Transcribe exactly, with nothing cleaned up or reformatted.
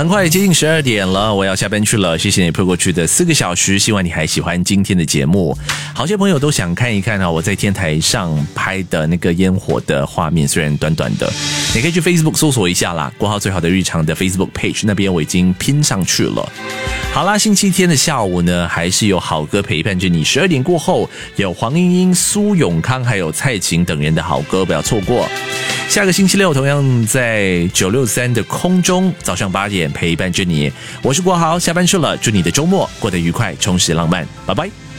很快接近十二点了，我要下班去了。谢谢你陪过去的四个小时，希望你还喜欢今天的节目。好些朋友都想看一看啊，我在天台上拍的那个烟火的画面，虽然短短的，你可以去 Facebook 搜索一下啦，国豪最好的日常的 Facebook page 那边我已经拼上去了。好啦，星期天的下午呢，还是有好歌陪伴着你。十二点过后，有黄莺莺、苏永康还有蔡琴等人的好歌，不要错过。下个星期六同样在九六三的空中，早上八点陪伴着你。我是国豪，下班去了，祝你的周末过得愉快，充实浪漫，拜拜。